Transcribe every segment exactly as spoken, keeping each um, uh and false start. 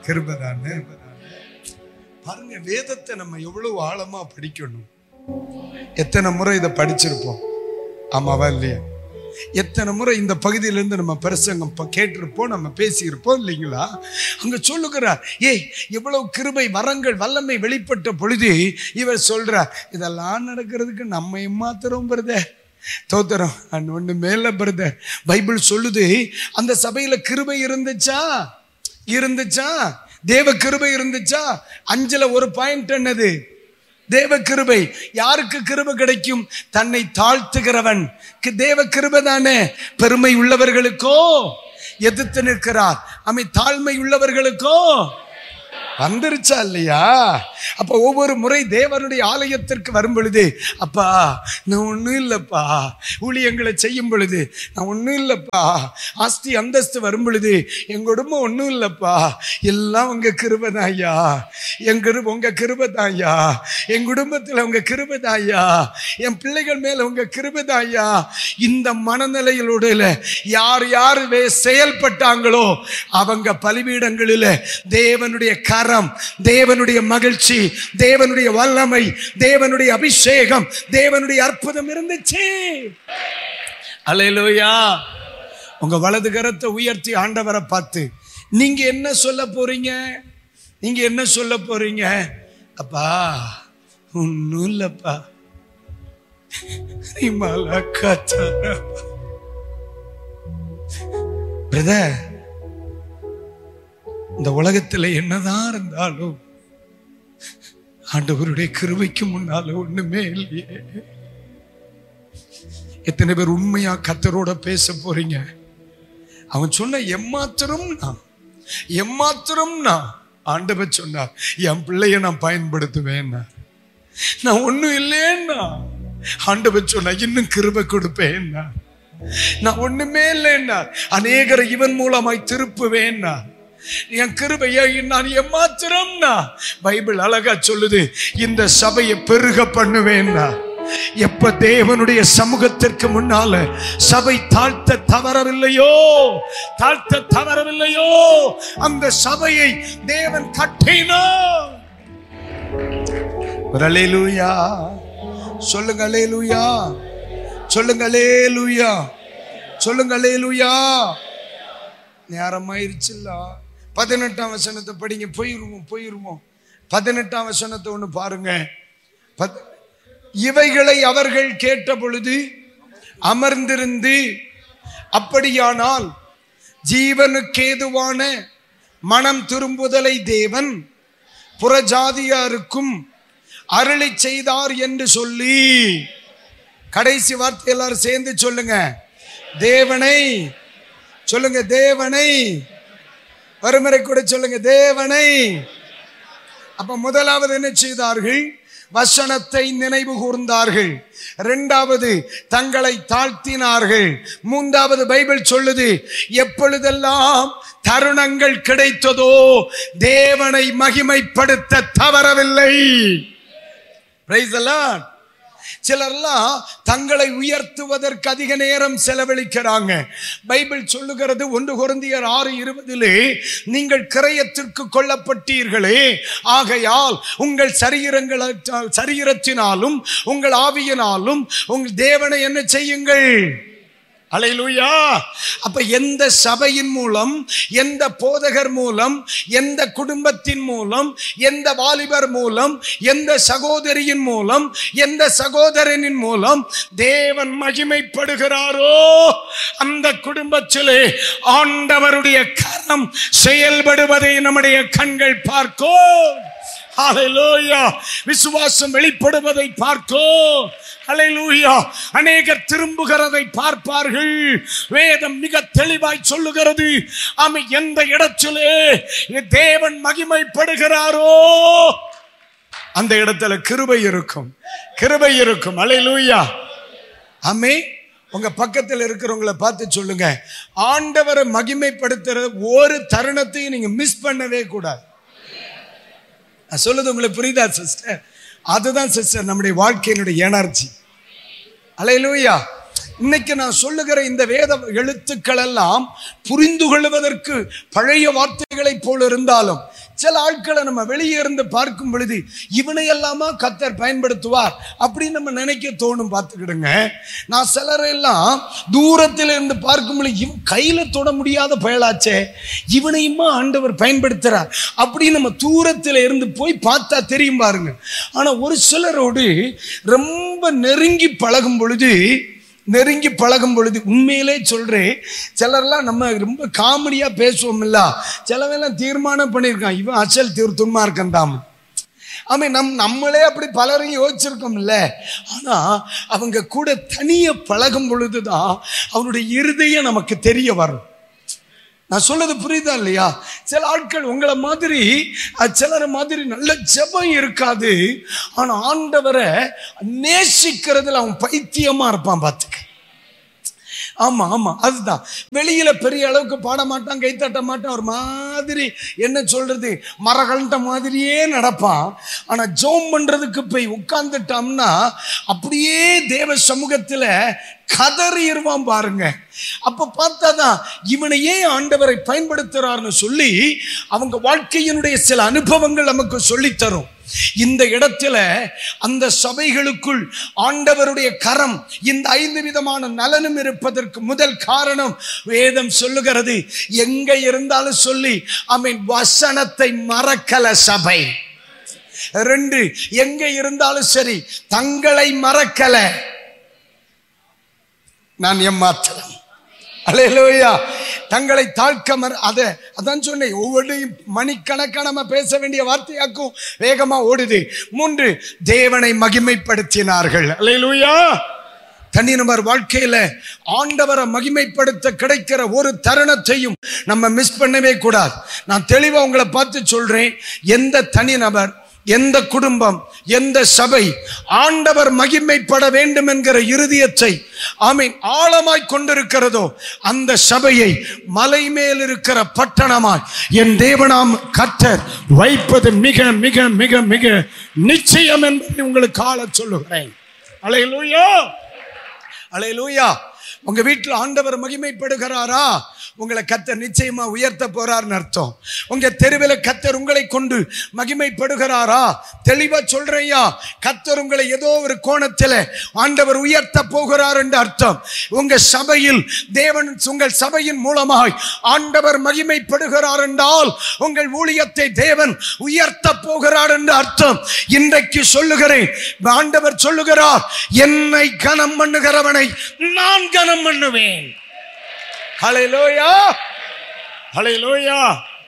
கிருபை தானே. பாருங்க, வேதத்தை நம்ம எவ்வளவு ஆழமா படிக்கணும். எத்தனை முறை இதை படிச்சிருப்போம், ஆமாவா இல்லையா? எத்தனை முறை இந்த பகுதியிலிருந்து நம்ம பிரசங்கம் கேட்டிருப்போம், நம்ம பேசியிருப்போம் இல்லைங்களா? அங்க சொல்லுகிறார், ஏய் எவ்வளவு கிருபை வரங்கள் வல்லமை வெளிப்பட்ட பொழுது இவர் சொல்றார், இதெல்லாம் நடக்கிறதுக்கு நம்ம மாத்திரம் பிரதர் தோத்திரம் ஒண்ணு மேல பிரதர். பைபிள் சொல்லுது, அந்த சபையில கிருபை இருந்துச்சா இருந்துச்சா தேவ கிருபை இருந்துச்சா? அஞ்சுல ஒரு பாயிண்ட் என்னது? தேவ கிருபை. யாருக்கு கிருபை கிடைக்கும்? தன்னை தாழ்த்துகிறவன் தேவ கிருபை தானே. பெருமை உள்ளவர்களுக்கோ எதிர்த்து நிற்கிறார், அமை தாழ்மை உள்ளவர்களுக்கோ வந்துருச்சா இல்லையா? அப்ப ஒவ்வொரு முறை தேவனுடைய ஆலயத்திற்கு வரும் பொழுது, அப்பா நான் ஒன்றும் இல்லைப்பா, ஊழியங்களை செய்யும் பொழுது நான் ஒன்றும் இல்லைப்பா, ஆஸ்தி அந்தஸ்து வரும் பொழுது என் குடும்பம் ஒன்றும் இல்லைப்பா, எல்லாம் உங்க கிருபை தான்யா, என் கிருபை உங்க கிருபை தான்யா, என் குடும்பத்தில் உங்க கிருபை தான்யா, என் பிள்ளைகள் மேல உங்க கிருபை தான்யா. இந்த மனநிலையிலோட யார் யார் செயல்பட்டாங்களோ அவங்க பலிபீடங்களில் தேவனுடைய கரம், தேவனுடைய மகிழ்ச்சி, தேவனுடைய வல்லமை, தேவனுடைய அபிஷேகம், தேவனுடைய அற்புதம் இருந்துச்சு. அல்லேலூயா. உங்க வலது கரத்தை உயர்த்தி ஆண்டவரை பார்த்து நீங்க என்ன சொல்ல போறீங்க? நீங்க என்ன சொல்ல போறீங்க? அப்பா ஒன்னும் இல்லப்பா, பிரதர், இந்த உலகத்துல என்னதான் இருந்தாலும் ஆண்டவருடைய கிருபைக்கு முன்னால ஒண்ணுமே இல்லையே. எத்தனை பேர் உண்மையா கர்த்தரோட பேச போறீங்க? அவன் சொன்ன எம்மாத்திரம் நான் எம்மாத்திரம் நான் ஆண்டவர் சொன்னார், என் பிள்ளைய நான் பயன்படுத்துவேன், நான் ஒண்ணும் இல்லைன்னா ஆண்டவர் சொன்னார் இன்னும் கிருபை கொடுப்பேன், நான் ஒண்ணுமே இல்லைன்னா அநேகரை இவன் மூலமாய் திருப்புவேன், என் கிருபையை நான் எம்மாத்திரம்னா. பைபிள் அழகா சொல்லுது, இந்த சபையை பெருக பண்ணுவேன்னா. எப்ப தேவனுடைய சமூகத்திற்கு முன்னால சபை தாழ்த்த தவறவில்லையோ தாழ்த்த தவறவில்லையோ அந்த சபையை தேவன் கட்டினார். அல்லேலூயா சொல்லுங்க, அல்லேலூயா சொல்லுங்க, அல்லேலூயா சொல்லுங்க, அல்லேலூயா. நேரமாயிருச்சுல்ல. பதினெட்டாம் வசனத்தை படிங்க. போயிருவோம் போயிருவோம் பதினெட்டாம் வசனத்தை ஒண்ணு பாருங்க. இவைகளை அவர்கள் கேட்ட பொழுது அமர்ந்திருந்து, அப்படியானால் ஜீவனுக்கேதுவான மனம் திரும்புதலை தேவன் புறஜாதியாருக்கும் அருளி செய்தார் என்று சொல்லி, கடைசி வார்த்தை எல்லாரும் சேர்ந்து சொல்லுங்க, தேவனை சொல்லுங்க, தேவனை. வறுமுறை கூட சொல்லுங்க, தேவனை. அப்ப முதலாவது என்ன செய்தார்கள்? வசனத்தை நினைவு கூர்ந்தார்கள். இரண்டாவது தங்களை தாழ்த்தினார்கள். மூன்றாவது பைபிள் சொல்லுது, எப்பொழுதெல்லாம் தருணங்கள் கிடைத்ததோ தேவனை மகிமைப்படுத்த தவறவில்லை. Praise the Lord. சிலர்லாம் தங்களை உயர்த்துவதற்கு அதிக நேரம் செலவழிக்கிறாங்க. பைபிள் சொல்லுகிறது ஒன்று கொரிந்தியர் ஆறு இருபதிலே, நீங்கள் கிரயத்திற்கு கொல்லப்பட்டீர்களே, ஆகையால் உங்கள் சரீரங்கள் சரீரத்தினாலும் உங்கள் ஆவியினாலும் உங்கள் தேவனை என்ன செய்யுங்கள். அல்லேலூயா. அப்ப எந்த சபையின் மூலம், எந்த போதகர் மூலம், எந்த குடும்பத்தின் மூலம், எந்த வாலிபர் மூலம், எந்த சகோதரியின் மூலம், எந்த சகோதரனின் மூலம் தேவன் மகிமைப்படுகிறாரோ அந்த குடும்பத்திலே ஆண்டவருடைய கரம் செயல்படுவதை நம்முடைய கண்கள் பார்க்கும். ஹல்லேலூயா. விசுவாசம் வெளிப்படுவதை பார்க்கும். ஹல்லேலூயா. அநேகர் திரும்புகிறதை பார்ப்பார்கள். வேதம் மிக தெளிவாய் சொல்லுகிறது, ஆமை எந்த இடத்திலே தேவன் மகிமைப்படுகிறாரோ அந்த இடத்துல கிருபை இருக்கும், கிருபை இருக்கும். ஹல்லேலூயா. ஆமே. உங்க பக்கத்தில் இருக்கிறவங்களை பார்த்து சொல்லுங்க, ஆண்டவரை மகிமைப்படுத்துற ஒரு தருணத்தையும் நீங்க மிஸ் பண்ணவே கூடாது. நான் சொல்லுது உங்களுக்கு புரியுதா சிஸ்டர்? அதுதான் சிஸ்டர் நம்முடைய வாழ்க்கையினுடைய எனர்ஜி. அல்லேலூயா. இன்னைக்கு நான் சொல்லுகிற இந்த வேத எழுத்துக்கள் எல்லாம் புரிந்து கொள்வதற்கு பழைய வார்த்தைகளை போல இருந்தாலும் சில ஆட்களை நம்ம வெளியே இருந்து பார்க்கும் பொழுது இவனை எல்லாமா கர்த்தர் பயன்படுத்துவார் அப்படின்னு நம்ம நினைக்க தோணும். பார்த்துக்கிடுங்க, நான் சிலரெல்லாம் தூரத்தில் இருந்து பார்க்கும் பொழுது இவன் கையில தொட முடியாத பயலாச்சே, இவனையுமா ஆண்டவர் பயன்படுத்துறார் அப்படின்னு நம்ம தூரத்தில் இருந்து போய் பார்த்தா தெரியும் பாருங்க. ஆனா ஒரு சிலரோடு ரொம்ப நெருங்கி பழகும் பொழுது நெருங்கி பழகும் பொழுது உண்மையிலே சொல்றேன், சிலர்லாம் நம்ம ரொம்ப காமெடியா பேசுவோம் இல்ல, சிலவெல்லாம் தீர்மானம் பண்ணியிருக்கான் இவன் அசல் தீர் துன்மார்க்கன் தான். ஆமே, நம் நம்மளே அப்படி பலரையும் யோசிச்சிருக்கோம் இல்ல. ஆனா அவங்க கூட தனிய பழகும் பொழுதுதான் அவனுடைய இருதயம் நமக்கு தெரிய வரும். நான் சொல்றது புரியுதா இல்லையா? சில ஆட்கள் உங்களை மாதிரி சிலர் மாதிரி நல்ல ஜெபம் இருக்காது, ஆனா ஆண்டவரை நேசிக்கிறதுல அவன் பைத்தியமா இருப்பான். பார்த்துக்க, ஆமா ஆமா அதுதான். வெளியில பெரிய அளவுக்கு பாட மாட்டான், கைத்தட்ட மாட்டான், ஒரு மாதிரி என்ன சொல்றது மரகண்ட மாதிரியே நடப்பான். ஆனா ஜோம் பண்றதுக்கு போய் உட்கார்ந்துட்டோம்னா அப்படியே தேவ சமூகத்துல கதறிடுவான் பாருங்க. அப்ப பார்த்தாதான் இவனை ஏன் ஆண்டவரை பயன்படுத்துறாருன்னு சொல்லி அவங்க வாழ்க்கையினுடைய சில அனுபவங்கள் நமக்கு சொல்லித்தரும். இந்த இடத்துல அந்த சபைகளுக்குள் ஆண்டவருடைய கரம் இந்த ஐந்து விதமான நலனும் இருப்பதற்கு முதல் காரணம் வேதம் சொல்லுகிறது. எங்க இருந்தாலும் சொல்லி ஆமென், வசனத்தை மறக்கல சபை. ரெண்டு, எங்க இருந்தாலும் சரி தங்களை மறக்கல. நான் எம்மாத்திரம், அல்லேலூயா, தங்களை தாழ்க்க மற அத அதான் சொன்னேன். ஒவ்வொன்றையும் மணிக்கணக்கான நம்ம பேச வேண்டிய வார்த்தையாக்கும் வேகமா ஓடுது. மூன்று, தேவனை மகிமைப்படுத்தினார்கள். அல்லேலூயா. தனி நபர் வாழ்க்கையில ஆண்டவரை மகிமைப்படுத்த கிடைக்கிற ஒரு தருணத்தையும் நம்ம மிஸ் பண்ணவே கூடாது. நான் தெளிவா உங்களை பார்த்து சொல்றேன், எந்த தனி நபர், எந்த குடும்பம், எந்த சபை ஆண்டவர் மகிமைப்பட வேண்டும் என்கிற இருதயத்தை ஆமீன் ஆழமாய் கொண்டிருக்கிறதோ அந்த சபையை மலை மேல் இருக்கிற பட்டணமாய் என் தேவனாம் கர்த்தர் வைப்பது மிக மிக மிக மிக நிச்சயம் என்பதை உங்களுக்கு ஆள சொல்லுகிறேன். அல்லேலூயா, அல்லேலூயா. உங்க வீட்டில் ஆண்டவர் மகிமைப்படுகிறாரா? உங்களை கர்த்தர் நிச்சயமா உயர்த்த போறார்னு அர்த்தம். உங்க தெருவில் கர்த்தர் உங்களை கொண்டு மகிமைப்படுகிறாரா? தெளிவா சொல்றையா, கர்த்தர் உங்களை ஏதோ ஒரு கோணத்தில் ஆண்டவர் உயர்த்த போகிறார் என்று அர்த்தம். உங்க சபையில் தேவன் உங்கள் சபையின் மூலமாய் ஆண்டவர் மகிமைப்படுகிறார் என்றால் உங்கள் ஊழியத்தை தேவன் உயர்த்த போகிறார் என்று அர்த்தம். இன்றைக்கு சொல்லுகிறேன், ஆண்டவர் சொல்லுகிறார், என்னை கனம் பண்ணுகிறவனை நான் கனம் பண்ணுவேன். ஹல்லேலூயா, ஹல்லேலூயா,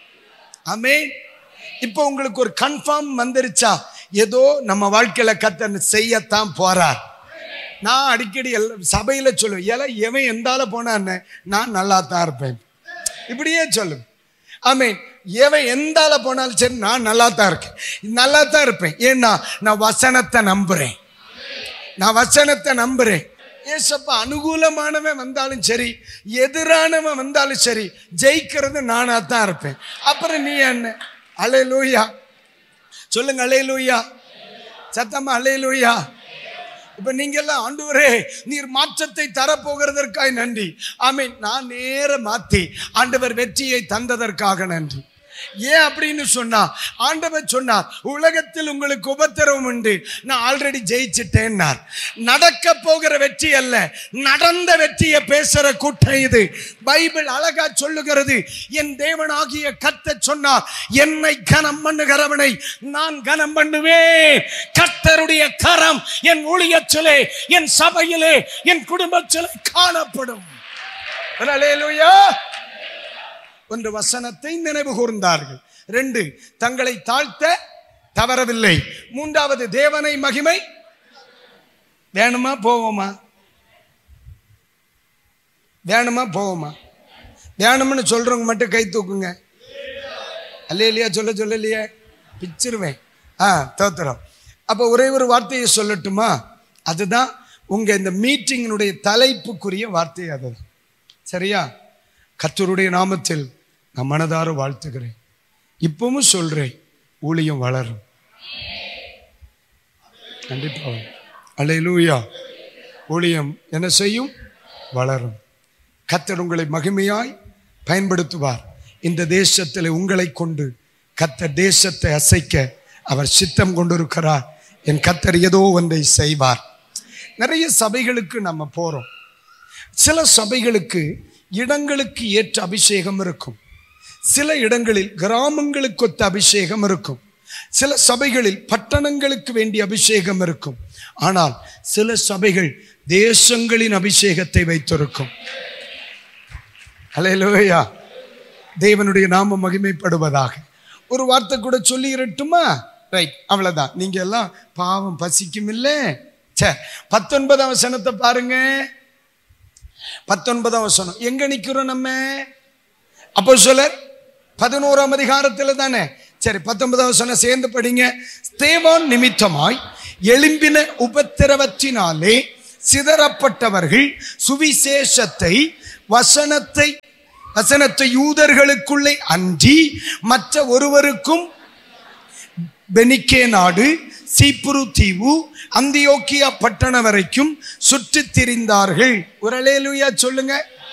ஆமென். இப்போ உங்களுக்கு ஒரு கன்ஃபார்ம் வந்துருச்சா? ஏதோ நம்ம வாழ்க்கையில கர்த்தர் செய்யத்தான் போறார். நான் அடிக்கடி சபையில சொல்லுவேன், ஏல எவன் எந்தால போனான்னு நான் நல்லா தான் இருப்பேன், இப்படியே சொல்லு. ஆமென். எவன் எந்தால போனாலும் சரி நான் நல்லா தான் இருக்கேன், நல்லா தான் இருப்பேன். ஏன்னா நான் வசனத்தை நம்புறேன், நான் வசனத்தை நம்புறேன். ஏசப்பா அனுகூலமானவன் வந்தாலும் சரி, எதிரானவன் வந்தாலும் சரி, ஜெயிக்கிறது நானா தான் இருப்பேன். அப்புறம் நீ என்ன? அல்லேலூயா சொல்லுங்க, அல்லேலூயா சத்தமா, அல்லேலூயா. இப்ப நீங்க எல்லாம் ஆண்டவரே நீர் மாற்றத்தை தரப்போகிறதற்காக நன்றி. ஆமென். நான் நேர மாத்தி ஆண்டவர் வெற்றியை தந்ததற்காக நன்றி. ஏன் அப்படின்னு சொன்னா, ஆண்டவர் சொன்னார், உலகத்தில் உங்களுக்கு உபத்திரவம் உண்டு, நான் ஆல்ரெடி ஜெயிச்சிட்டேன்னார். நடக்க போகிற வெற்றி அல்ல, நடந்த வெற்றியை பேசுற கூட்டம் இது. பைபிள் அழகா சொல்லுகிறது, என் தேவனாகிய கர்த்தர் சொன்னார், என்னை கனம் பண்ணுகிறவனை நான் கனம் பண்ணுவேன். கர்த்தருடைய கரம் என் ஊழியத்திலே, என் சபையிலே, என் குடும்பத்திலே காணப்படும். அல்லேலூயா. ஒன்று, வசனத்தை நினைவு கூர்ந்தார்கள். ரெண்டு, தங்களை தாழ்த்த தவறவில்லை. மூன்றாவது, தேவனை மகிமை. வேணுமா போவோமா? வேணுமா போவோமா? வேணும்னு சொல்றவங்க மட்டும் கை தூக்குங்க. அல்லேலூயா சொல்ல சொல்லலையே, பிச்சிருவேன். ஆ தோத்திரம். அப்ப ஒரே ஒரு வார்த்தையை சொல்லட்டுமா? அதுதான் உங்க இந்த மீட்டிங்கினுடைய தலைப்புக்குரிய வார்த்தை. அது சரியா? கர்த்தருடைய நாமத்தில் நான் மனதார வாழ்த்துகிறேன். இப்பவும் சொல்றேன், ஊழியம் வளரும் கண்டிப்பா. அல்லேலூயா. ஊழியம் என்ன செய்யும்? வளரும். கர்த்தர் உங்களை மகிமையாய் பயன்படுத்துவார். இந்த தேசத்தில் உங்களை கொண்டு கர்த்தர் தேசத்தை அசைக்க அவர் சித்தம் கொண்டிருக்கிறார். என் கர்த்தர் ஏதோ ஒன்றை செய்வார். நிறைய சபைகளுக்கு நம்ம போறோம். சில சபைகளுக்கு இடங்களுக்கு ஏற்ற அபிஷேகம் இருக்கும். சில இடங்களில் கிராமங்களுக்கு ஒத்த அபிஷேகம் இருக்கும். சில சபைகளில் பட்டணங்களுக்கு வேண்டிய அபிஷேகம் இருக்கும். ஆனால் சில சபைகள் தேசங்களின் அபிஷேகத்தை வைத்திருக்கும். அல்லேலூயா. தேவனுடைய நாமம் மகிமைப்படுவதாக. ஒரு வார்த்தை கூட சொல்லி இருட்டுமா? ரைட், அவ்வளவுதான். நீங்க எல்லாம் பாவம் பசிக்கும் இல்ல. சரி, பத்தொன்பதாம் வசனத்தை பாருங்க. பத்தொன்பதாம் வசனம் எங்க நிக்கிறோம் நம்ம? அப்போஸ்தலர் பதினோராம் அதிகாரத்துல தானே. சரி, பத்தொன்பதாம் வசனம் சேர்ந்து படிங்க. ஸ்தேவான் நிமித்தமாய் எழும்பின உபத்திரவத்தினாலே சிதறப்பட்டவர்கள் சுவிசேஷத்தை வசனத்தை வசனத்தை யூதர்களுக்குள்ளே அன்றி மற்ற ஒருவருக்கும் பெனிக்கே நாடு, சீப்புரு தீவு, அந்தியோக்கியா பட்டணம் வரைக்கும் சுற்றி திரிந்தார்கள். ஒரு அல்லேலூயா சொல்லுங்க.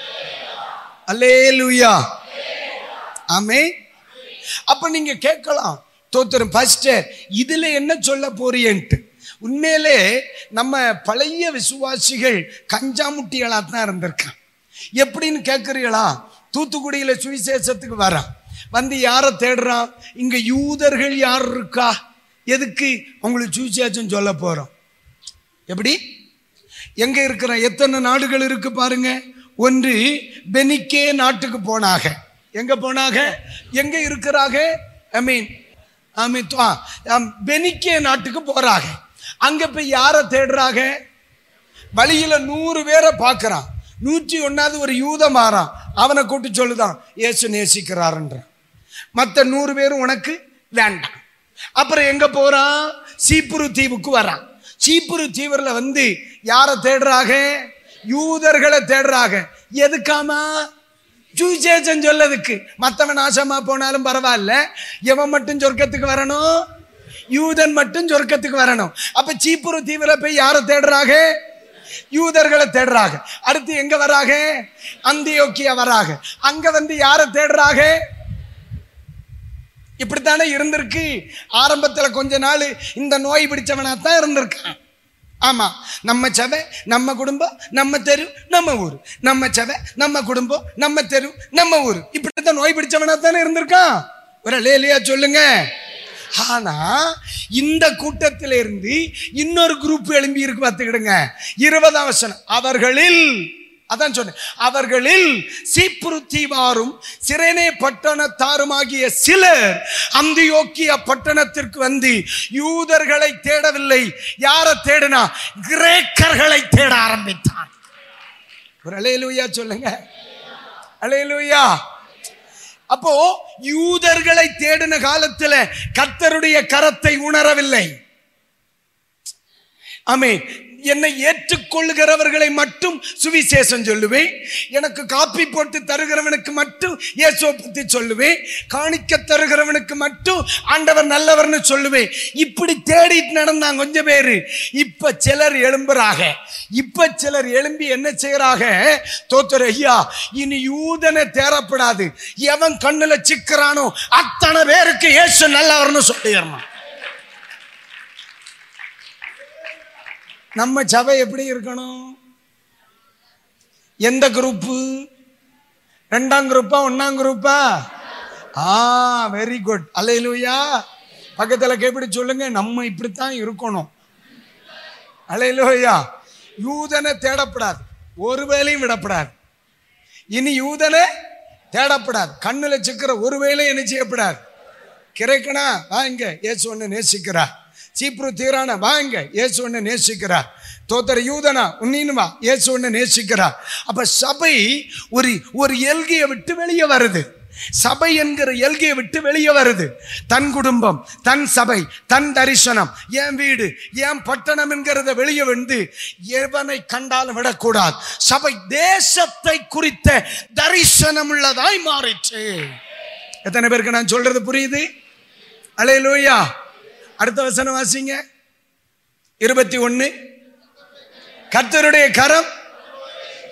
அல்லேலூயா. ஆமென். அப்ப நீங்க கேட்கலாம், தோத்திரம் பாஸ்டர் இதுல என்ன சொல்ல போறீன்ட்டு. உண்மையிலே நம்ம பழைய விசுவாசிகள் கஞ்சாமுட்டிகளா தான் இருந்திருக்கான். எப்படின்னு கேட்கிறீங்களா? தூத்துக்குடியில சுவிசேஷத்துக்கு வரான், வந்து யாரை தேடுறான்? இங்க யூதர்கள் யார் இருக்கா? எதுக்கு உங்களுக்கு சுவிசேஷம் சொல்ல போறோம்? எப்படி? எங்க இருக்கிற எத்தனை நாடுகள் இருக்கு பாருங்க. ஒன்று பெனிக்கே நாட்டுக்கு போனாக. எங்க போனாக? எங்க இருக்கிறாங்க? ஐ மீன் ஐ மீன் பெனிக்கே நாட்டுக்கு போறாங்க. அங்க போய் யாரை தேடுறாங்க? வழியில நூறு பேரை பார்க்கறான். நூற்றி ஒன்னாவது ஒரு யூத மாறான். அவனை கூட்டு சொல்லுதான் இயேசு நேசிக்கிறாருன்ற. மற்ற நூறு பேரும் உனக்கு வேண்டாம். அப்புறம் எங்க போறான்? சீப்புரு தீவுக்கு வரான். சீப்புரு தீவுல வந்து யாரை தேடுறாங்க? யூதர்களை தேடுறாங்க. எதுக்காமா? சுவிசேஷம் சொல்லதுக்கு. மற்றவன் நாசமா போனாலும் பரவாயில்ல, எவன் மட்டும் சொர்க்கத்துக்கு வரணும்? யூதன் மட்டும் சொர்க்கத்துக்கு வரணும். அப்ப சீப்புரு தீவுல போய் யாரை தேடுறாங்க? யூதர்களை தேடுறாங்க. அடுத்து எங்க வராக? அந்தியோக்கியா வராக. அங்க வந்து யாரை தேடுறாங்க? இப்படித்தானே இருந்திருக்கு. ஆரம்பத்துல கொஞ்ச நாள் இந்த நோய் பிடிச்சவனா தான் இருந்திருக்கான். ஆமா, நம்ம சபை நம்ம குடும்பம் நம்ம தெரு நம்ம ஊரு, நம்ம சபை நம்ம குடும்பம் நம்ம தெரு நம்ம ஊரு, இப்படித்தான் நோய் பிடிச்சவனா தானே இருந்திருக்கான். ஒரு லேலியா சொல்லுங்க. ஆனா இந்த கூட்டத்தில இருந்து இன்னொரு குரூப் எழும்பி இருக்கு. பார்த்துக்கிடுங்க. இருபதாம் வசனம். அவர்களில், அதான் சொன்னேன், அவர்களில் சீப்புரு தீவாரும் சிரேனே பட்டணத்தாருமாகிய சிலர் அந்தியோக்கியா பட்டணத்திற்கு வந்து யூதர்களை தேடவில்லை. யாரை தேடினா? கிரேக்கர்களை தேட ஆரம்பித்தான். ஒரு அல்லேலூயா சொல்லுங்க. அல்லேலூயா. அப்போ யூதர்களை தேடின காலத்தில் கர்த்தருடைய கரத்தை உணரவில்லை. ஆமென். என்னை ஏற்றுக்கொள்ளுகிறவர்களை மட்டும் சுவிசேஷம் சொல்லுவேன். எனக்கு காப்பி போட்டு தருகிறவனுக்கு மட்டும் இயேசுவை பத்தி சொல்லுவேன். காணிக்க தருகிறவனுக்கு மட்டும் ஆண்டவர் நல்லவர்னு சொல்லுவேன். இப்படி தேடிட்டு நடந்தாங்க கொஞ்சம் பேரு. இப்ப சிலர் எழும்புறாக. இப்ப சிலர் எழும்பி என்ன செய்யறாங்க? தோத்தர் ஐயா, இனி யூதனை தேரப்படாது, எவன் கண்ணுல சிக்கிறானோ அத்தனை பேருக்கு இயேசு நல்லவர்னு சொல்லிடணும். நம்ம சபை எப்படி இருக்கணும்? எந்த குரூப்பு? ரெண்டாம் குரூப்பா ஒன்னாம் குரூப்பா? ஆ வெரி குட். அல்லேலூயா. பக்கத்துல கேப்படி சொல்லுங்க, நம்ம இப்படித்தான் இருக்கணும். அல்லேலூயா. யூதனை தேடப்படாது, ஒரு வேலையும் விடப்படாது. இனி யூதனை தேடப்படாது, கண்ணுல சிக்கிற ஒரு வேலையும் என்ன செய்யப்படாது. கிரைக்கனா வாங்க, இயேசு ஒன்னு நேசிக்கிறார். சீப்ரு தீரான வாங்க, இயேசு ஒன்னு நேசிக்கிறார். தோத்தர யூதனா உன்னின்னு வா, இயேசு ஒன்னு நேசிக்கிறார். அப்ப சபை ஒரு ஒரு எல்கையை விட்டு வெளியே வருது. சபை என்கிற எல்கையை விட்டு வெளியே வருது. தன் குடும்பம், தன் சபை, தன் தரிசனம், என் வீடு, என் பட்டணம் என்கிறத வெளியே வந்து எவனை கண்டாலும் விடக்கூடாது. சபை தேசத்தை குறித்த தரிசனம் உள்ளதாய் மாறிச்சு. எத்தனை பேருக்கு நான் சொல்றது புரியுது? அல்லேலூயா. அடுத்த வசனம் வாசிங்க. இருபத்தி ஒன்னு. கர்த்தருடைய கரம்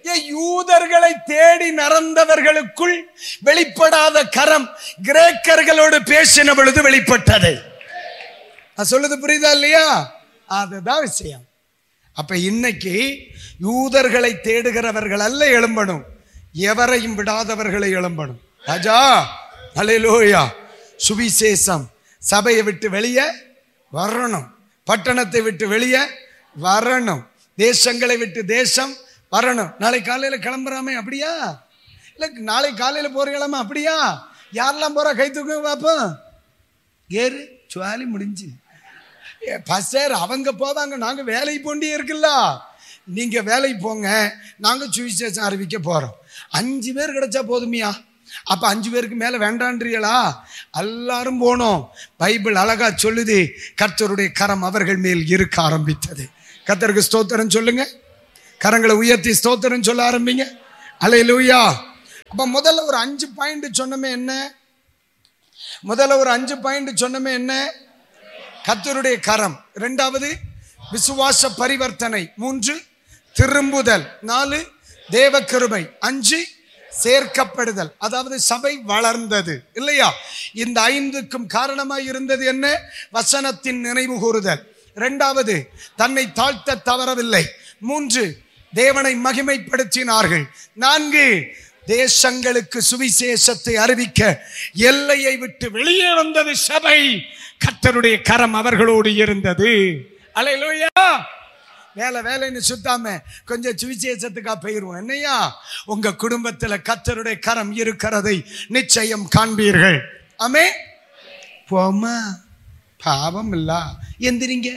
யூதர்களை தேடி நடந்தவர்களுக்குள் வெளிப்படாத கரம் கிரேக்கர்களோடு பேசின பொழுது வெளிப்பட்டது. சொல்லுது புரியுதா இல்லையா? அதுதான் விஷயம். அப்ப இன்னைக்கு யூதர்களை தேடுகிறவர்கள் அல்ல எழும்பணும், எவரையும் விடாதவர்களை எழும்பணும். ராஜா அல்லேலூயா. சுவிசேஷம் சபையை விட்டு வெளியே வரணும், பட்டணத்தை விட்டு வெளியே வரணும், தேசங்களை விட்டு தேசம் வரணும். நாளை காலையில கிளம்புறாமே அப்படியா? இல்ல நாளை காலையில போற கிளம்ப அப்படியா? யாரெல்லாம் போறா கை தூக்க பாப்போம். ஏறு சுவாலி முடிஞ்சு பஸ்டர் அவங்க போவாங்க, நாங்க வேலைக்கு போண்டே இருக்குல்ல. நீங்க வேலைக்கு போங்க, நாங்க சுவிசேஷம் அறிவிக்க போறோம். அஞ்சு பேர் கிடைச்சா போதுமியா? அப்ப அஞ்சு பேருக்கு மேல வேண்டான்றீங்களா? எல்லாரும் போனோம். பைபிள் அழகா சொல்லுது, கர்த்தருடைய கரம் அவர்கள் மேல் இருக்க ஆரம்பித்தது. கர்த்தருக்கு ஸ்தோத்திரம் சொல்லுங்க, கரங்களை உயர்த்தி ஸ்தோத்திரம் சொல்ல ஆரம்பிங்க. அல்லேலூயா. அப்ப முதல்ல ஒரு அஞ்சு பாயிண்ட் சொன்னமே என்ன? முதல்ல ஒரு அஞ்சு பாயிண்ட் சொன்னமே என்ன? கர்த்தருடைய கரம். இரண்டாவது விசுவாச பரிவர்த்தனை. மூன்று திரும்புதல். நாலு தேவ கிருபை. அஞ்சு சேர்க்கப்படுதல், அதாவது சபை வளர்ந்தது இல்லையா? இந்த ஐந்துக்கும் காரணமாய் இருந்தது என்ன? வசனத்தின் நினைவு கூறுதல். இரண்டாவது தன்னை தாழ்த்த தவறவில்லை. மூன்று தேவனை மகிமைப்படுத்தினார்கள். நான்கு தேசங்களுக்கு சுவிசேஷத்தை அறிவிக்க எல்லையை விட்டு வெளியே வந்தது சபை. கர்த்தருடைய கரம் அவர்களோடு இருந்தது. அல்லேலூயா. வேலை வேலைன்னு சுத்தாம கொஞ்சம் சுவிசேஷத்துக்கா போயிருவோம். என்னையா? உங்க குடும்பத்துல கர்த்தருடைய கரம் இருக்கிறதை நிச்சயம் காண்பீர்கள். ஆமே. போமா பாவம் இல்ல, எந்திரிங்க.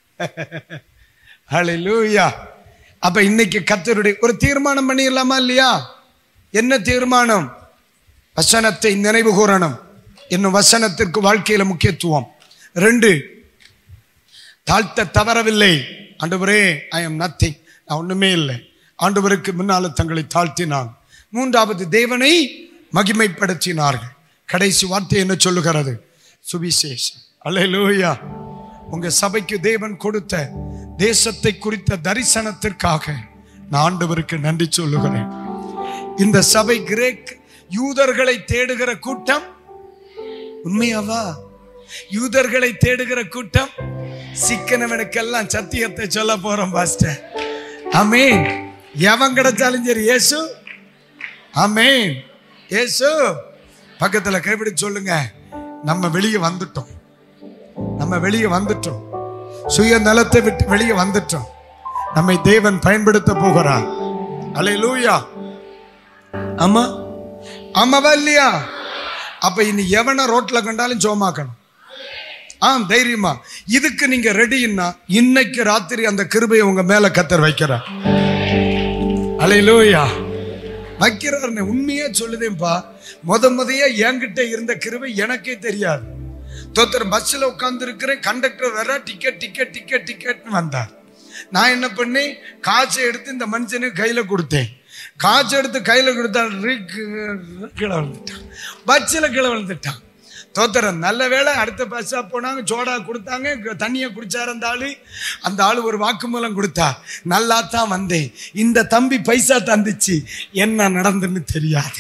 ஹல்லேலூயா. அப்ப இன்னைக்கு கர்த்தருடைய ஒரு தீர்மானம் பண்ணிடலாமா இல்லையா? என்ன தீர்மானம்? வசனத்தை நினைவு கூறணும். இன்னும் வசனத்திற்கு வாழ்க்கையில முக்கியத்துவம். ரெண்டு, தாழ்த்த தவறவில்லை. ஆண்டவரே ஐ எம் நத்திங், நான் ஒண்ணுமே இல்லை. ஆண்டவருக்கு முன்னால தங்களை தாழ்த்தினான். மூன்றாவது தேவனை மகிமைப்படுத்தினார்கள். கடைசி வார்த்தை என்ன சொல்லுகிறது? சுவிசேஷம். அல்லேலூயா. உங்க சபைக்கு தேவன் கொடுத்த தேசத்தை குறித்த தரிசனத்திற்காக நான் ஆண்டவருக்கு நன்றி சொல்லுகிறேன். இந்த சபை கிரேக் யூதர்களை தேடுகிற கூட்டம். உண்மையாவா? யூதர்களை தேடுகிற கூட்டம். சிக்கனவனுக்கெல்லாம் சத்தியத்தை சொல்ல போறோம் பாஸ்டர். ஆமென். எவன் கிடைச்சாலும் சரி இயேசு. ஆமென். இயேசு. பக்கத்துல கைப்பிடி சொல்லுங்க, நம்ம வெளியே வந்துட்டோம், நம்ம வெளியே வந்துட்டோம், சுய நலத்தை விட்டு வெளியே வந்துட்டோம். நம்மை தேவன் பயன்படுத்த போகிறார். அல்லேலூயா. ஆமா ஆமாவா இல்லையா? அப்ப இனி எவனை ரோட்ல கண்டாலும் சோமாக்கணும். ஆம், தைரியமா. இதுக்கு நீங்க ரெடின்னா இன்னைக்கு ராத்திரி அந்த கிருபையை உங்க மேல கர்த்தர் வைக்கிறார். அல்லேலூயா. வைக்கிறார். உண்மையா சொல்லுதேன்பா. முத முதைய என்கிட்ட இருந்த கிருபை எனக்கே தெரியாது. தோத்தர் பஸ்ல உட்கார்ந்து இருக்கிறேன், கண்டக்டர் வர டிக்கெட் டிக்கெட் டிக்கெட் டிக்கெட்னு வந்தார். நான் என்ன பண்ணி காசை எடுத்து இந்த மனுஷனுக்கு கையில கொடுத்தேன். காசு எடுத்து கையில கொடுத்தா கீழே விழுந்துட்டான், பஸ்ஸில் கீழே விழுந்துட்டான். தோத்திரம். நல்ல வேளை அடுத்த பஸ்ஸா போனாங்க, சோடா கொடுத்தாங்க, தண்ணியை குடிச்சார் அந்த ஆளு. அந்த ஆளு ஒரு வாக்குமூலம் கொடுத்தா, நல்லா தான் வந்தேன், இந்த தம்பி பைசா தந்துச்சு, என்ன நடந்துன்னு தெரியாது.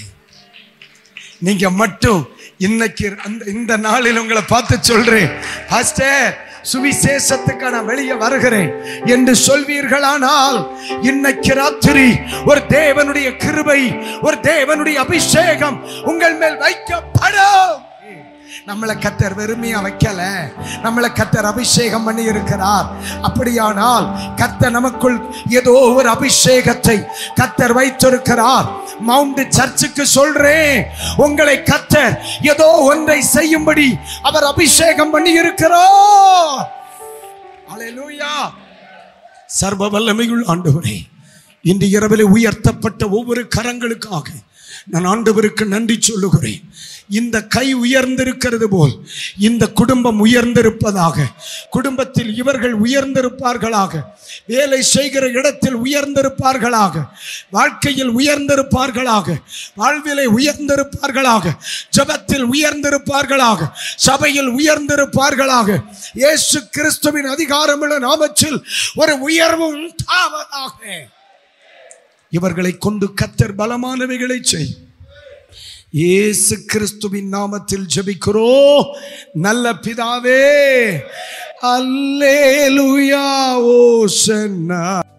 நீங்க மட்டும் இன்னைக்கு அந்த இந்த நாளில் உங்களை பார்த்து சொல்றேன், பாஸ்டர் சுவிசேஷத்துக்கு நான் வெளியே வருகிறேன் என்று சொல்வீர்களானால் இன்னைக்கு ராத்திரி ஒரு தேவனுடைய கிருபை, ஒரு தேவனுடைய அபிஷேகம் உங்கள் மேல் வைக்கப்படும். நம்மளை கர்த்தர் வெறுமையா வைக்கல, நம்மளை கர்த்தர் அபிஷேகம் பண்ணி இருக்கிறார். அப்படியானால் கர்த்தர் நமக்குள் ஏதோ ஒரு அபிஷேகத்தை கர்த்தர் வைத்திருக்கிறார். மவுண்ட் சர்ச்சுக்கு சொல்றேன், உங்களை கர்த்தர் ஏதோ ஒன்றை செய்யும்படி அவர் அபிஷேகம் பண்ணி இருக்கிறார். அல்லேலூயா. சர்வ வல்லமையுள்ள ஆண்டவரே, இன்று இரவில் உயர்த்தப்பட்ட ஒவ்வொரு கரங்களுக்காக நான் ஆண்டவருக்கு நன்றி சொல்லுகிறேன். இந்த கை உயர்ந்திருக்கிறது போல் இந்த குடும்பம் உயர்ந்திருப்பதாக, குடும்பத்தில் இவர்கள் உயர்ந்திருப்பார்களாக, வேலை செய்கிற இடத்தில் உயர்ந்திருப்பார்களாக, வாழ்க்கையில் உயர்ந்திருப்பார்களாக, வாழ்விலை உயர்ந்திருப்பார்களாக, ஜெபத்தில் உயர்ந்திருப்பார்களாக, சபையில் உயர்ந்திருப்பார்களாக. இயேசு கிறிஸ்துவின் அதிகாரமுள்ள நாமத்தில் ஒரு உயர்வு உண்டாவதாக. இவர்களை கொண்டு கர்த்தர் பலமானவைகளை செய். இயேசு கிறிஸ்துவின் நாமத்தில் ஜெபிக்கிறோம் நல்ல பிதாவே. அல்லேலூயா. ஓசன்னா.